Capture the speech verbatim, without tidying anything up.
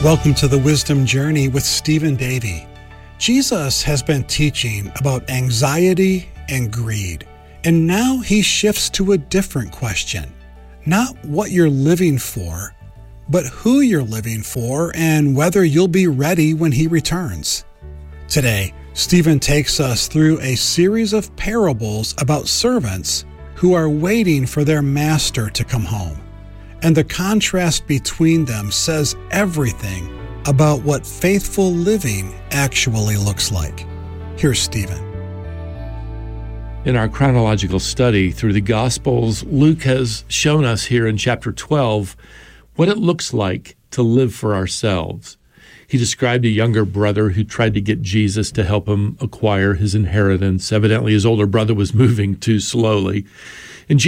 Welcome to the Wisdom Journey with Stephen Davey. Jesus has been teaching about anxiety and greed, and now he shifts to a different question. Not what you're living for, but who you're living for and whether you'll be ready when he returns. Today, Stephen takes us through a series of parables about servants who are waiting for their master to come home. And the contrast between them says everything about what faithful living actually looks like. Here's Stephen. In our chronological study through the Gospels, Luke has shown us here in chapter twelve what it looks like to live for ourselves. He described a younger brother who tried to get Jesus to help him acquire his inheritance. Evidently, his older brother was moving too slowly. And